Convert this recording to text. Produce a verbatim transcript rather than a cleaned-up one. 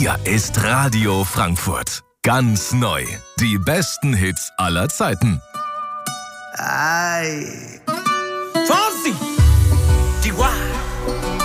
Hier ist Radio Frankfurt. Ganz neu. Die besten Hits aller Zeiten. Ay.